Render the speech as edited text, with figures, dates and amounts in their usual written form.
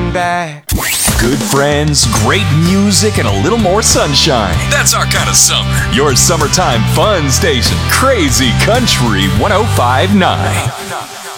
coming back. Good friends, great music, and a little more sunshine. That's our kind of summer. Your summertime fun station, Crazy Country 105.9.